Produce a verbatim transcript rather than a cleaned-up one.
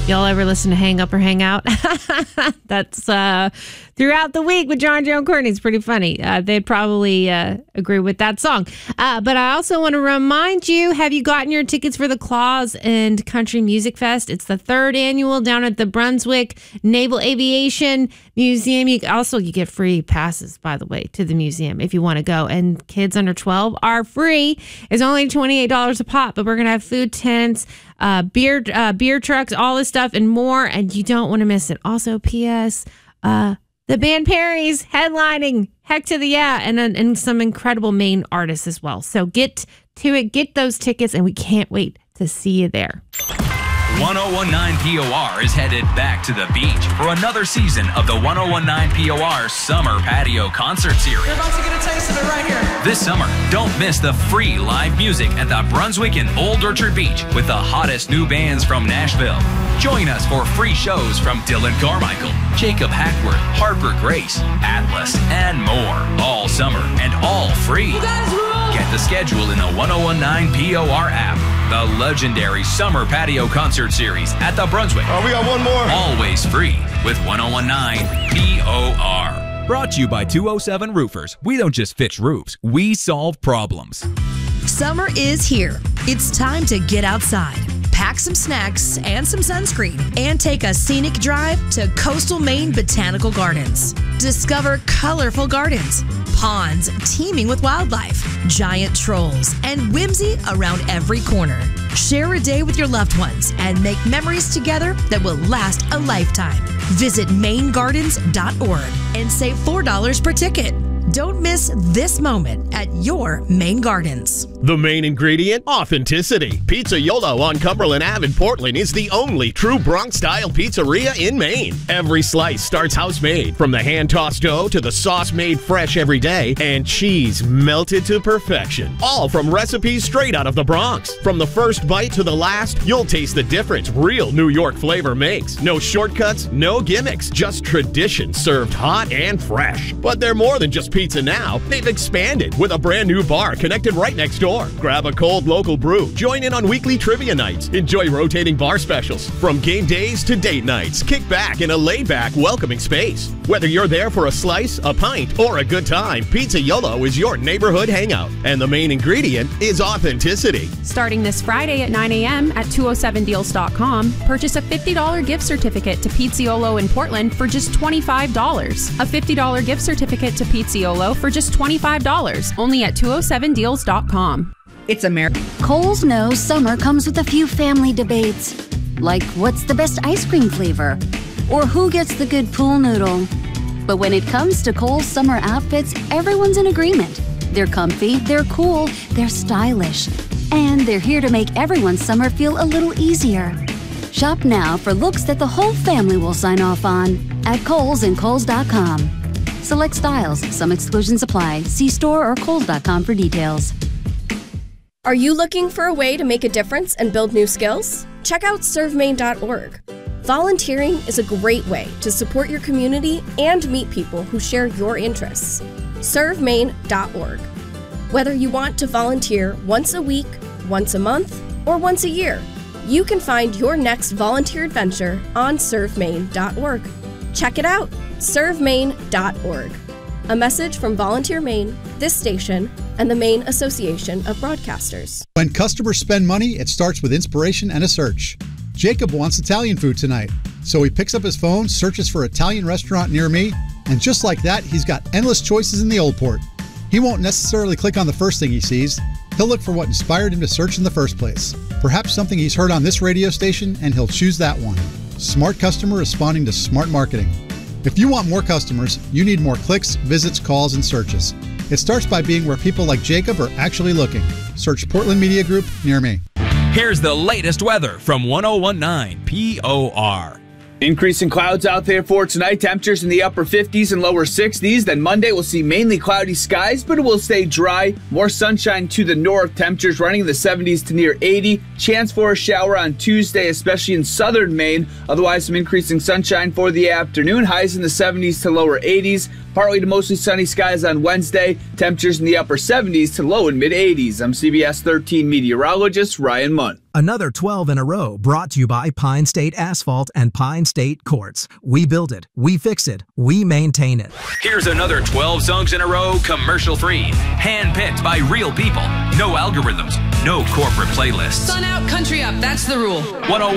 Y'all ever listen to Hang Up or Hang Out? That's uh, throughout the week with John, Joe, and Courtney. It's pretty funny. Uh, they'd probably uh, agree with that song. Uh, but I also want to remind you, have you gotten your tickets for the Claus and Country Music Fest? It's the third annual down at the Brunswick Naval Aviation Museum. You also, you get free passes, by the way, to the museum if you want to go. And kids under twelve are free. It's only twenty-eight dollars a pop, but we're going to have food tents, uh, beer, uh, beer trucks, all this stuff and more, and you don't want to miss it. Also, P S Uh, the band Perry's headlining, heck to the yeah, and and some incredible Maine artists as well. So get to it, get those tickets, and we can't wait to see you there. ten nineteen P O R is headed back to the beach for another season of the ten nineteen P O R Summer Patio Concert Series. You're about to get a taste of it right here. This summer, don't miss the free live music at the Brunswick and Old Orchard Beach with the hottest new bands from Nashville. Join us for free shows from Dylan Carmichael, Jacob Hackworth, Harper Grace, Atlas, and more. All summer and all free. You guys rule! Get the schedule in the ten nineteen P O R app. The legendary Summer Patio Concert Series at the Brunswick. Oh, we got one more. Always free with ten nineteen P O R. Brought to you by two oh seven Roofers. We don't just fix roofs, we solve problems. Summer is here. It's time to get outside. Pack some snacks and some sunscreen and take a scenic drive to Coastal Maine Botanical Gardens. Discover colorful gardens, ponds teeming with wildlife, giant trolls, and whimsy around every corner. Share a day with your loved ones and make memories together that will last a lifetime. Visit maine gardens dot org and save four dollars per ticket. Don't miss this moment at your Maine Gardens. The main ingredient? Authenticity. Pizza Yolo on Cumberland Avenue in Portland is the only true Bronx-style pizzeria in Maine. Every slice starts house-made, from the hand-tossed dough to the sauce made fresh every day, and cheese melted to perfection. All from recipes straight out of the Bronx. From the first bite to the last, you'll taste the difference real New York flavor makes. No shortcuts, no gimmicks, just tradition served hot and fresh. But they're more than just pizza now. They've expanded with a brand new bar connected right next door. Grab a cold local brew. Join in on weekly trivia nights. Enjoy rotating bar specials. From game days to date nights, kick back in a laid-back, welcoming space. Whether you're there for a slice, a pint, or a good time, Pizza Yolo is your neighborhood hangout. And the main ingredient is authenticity. Starting this Friday at nine a.m. at two oh seven deals dot com, purchase a fifty dollars gift certificate to Pizziolo in Portland for just twenty-five dollars. A fifty dollars gift certificate to Pizziolo for just twenty-five dollars, only at two oh seven deals dot com. It's America. Kohl's knows summer comes with a few family debates, like what's the best ice cream flavor, or who gets the good pool noodle. But when it comes to Kohl's summer outfits, everyone's in agreement. They're comfy, they're cool, they're stylish, and they're here to make everyone's summer feel a little easier. Shop now for looks that the whole family will sign off on at Kohl's and Kohl's dot com. Select styles, some exclusions apply. See store or Kohl's dot com for details. Are you looking for a way to make a difference and build new skills? Check out serve maine dot org. Volunteering is a great way to support your community and meet people who share your interests. serve maine dot org. Whether you want to volunteer once a week, once a month, or once a year, you can find your next volunteer adventure on serve maine dot org. Check it out, serve maine dot org. A message from Volunteer Maine, this station, and the Maine Association of Broadcasters. When customers spend money, it starts with inspiration and a search. Jacob wants Italian food tonight, so he picks up his phone, searches for Italian restaurant near me, and just like that, he's got endless choices in the Old Port. He won't necessarily click on the first thing he sees. He'll look for what inspired him to search in the first place. Perhaps something he's heard on this radio station, and he'll choose that one. Smart customer responding to smart marketing. If you want more customers, you need more clicks, visits, calls, and searches. It starts by being where people like Jacob are actually looking. Search Portland Media Group near me. Here's the latest weather from ten nineteen P O R. Increasing clouds out there for tonight. Temperatures in the upper fifties and lower sixties. Then Monday we'll see mainly cloudy skies, but it will stay dry. More sunshine to the north. Temperatures running in the seventies to near eighty. Chance for a shower on Tuesday, especially in southern Maine. Otherwise, some increasing sunshine for the afternoon. Highs in the seventies to lower eighties. Partly to mostly sunny skies on Wednesday. Temperatures in the upper seventies to low and mid eighties. I'm C B S thirteen meteorologist Ryan Munn. Another twelve in a row brought to you by Pine State Asphalt and Pine State Quartz. We build it, we fix it, we maintain it. Here's another twelve songs in a row, commercial-free. Hand-picked by real people. No algorithms, no corporate playlists. Sun out, country up, that's the rule. one oh